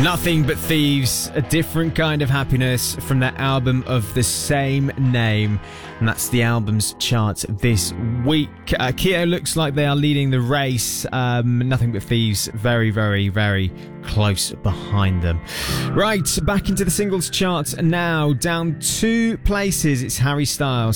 Nothing But Thieves, a different kind of happiness from their album of the same name. And that's the album's chart this week. Keto looks like they are leading the race. Nothing But Thieves very, very, very close behind them. Right, back into the singles chart now. Down 2 places, it's Harry Styles.